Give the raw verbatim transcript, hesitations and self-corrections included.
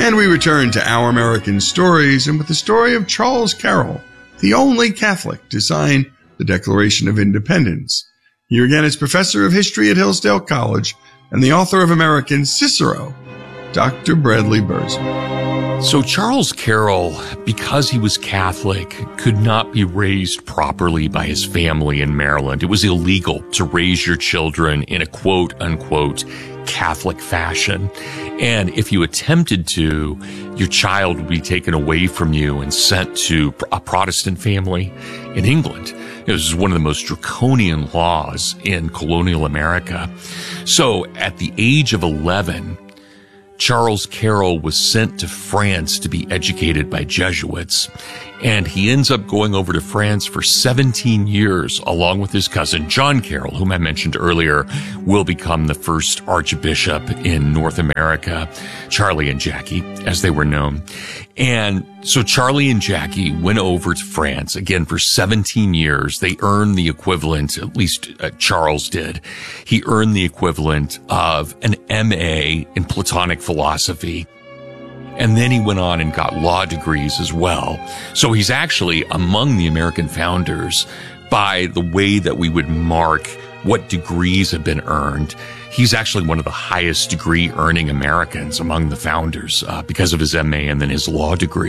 And we return to Our American Stories, and with the story of Charles Carroll, the only Catholic to sign the Declaration of Independence. Here again is Professor of History at Hillsdale College and the author of American Cicero, Doctor Bradley Birzer. So Charles Carroll, because he was Catholic, could not be raised properly by his family in Maryland. It was illegal to raise your children in a quote-unquote Catholic fashion. And if you attempted to, your child would be taken away from you and sent to a Protestant family in England. It was one of the most draconian laws in colonial America. So at the age of eleven, Charles Carroll was sent to France to be educated by Jesuits, and he ends up going over to France for seventeen years, along with his cousin John Carroll, whom I mentioned earlier, will become the first archbishop in North America, Charlie and Jackie, as they were known. And so Charlie and Jackie went over to France, again, for seventeen years. They earned the equivalent, at least uh, Charles did. He earned the equivalent of an M A in Platonic philosophy. And then he went on and got law degrees as well. So he's actually among the American founders by the way that we would mark what degrees have been earned. He's actually one of the highest degree earning Americans among the founders uh, because of his M A and then his law degree.